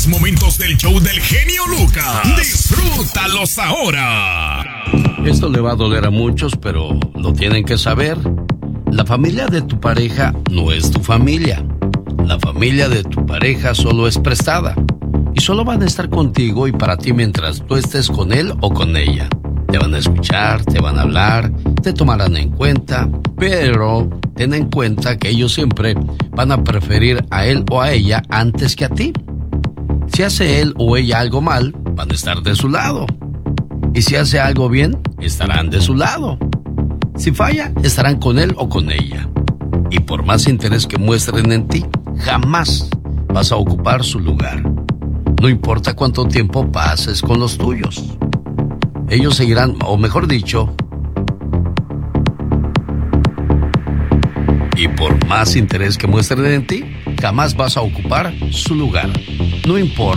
mejores momentos del show del genio Lucas. Disfrútalos ahora. Esto le va a doler a muchos, pero lo tienen que saber. La familia de tu pareja no es tu familia. La familia de tu pareja solo es prestada. Y solo van a estar contigo y para ti mientras tú estés con él o con ella. Te van a escuchar, te van a hablar, te tomarán en cuenta, pero ten en cuenta que ellos siempre van a preferir a él o a ella antes que a ti. Si hace él o ella algo mal, van a estar de su lado. Y si hace algo bien, estarán de su lado. Si falla, estarán con él o con ella. Y por más interés que muestren en ti, jamás vas a ocupar su lugar. No importa cuánto tiempo pases con los tuyos. Ellos seguirán, o mejor dicho, y por más interés que muestren en ti, jamás vas a ocupar su lugar. No importa.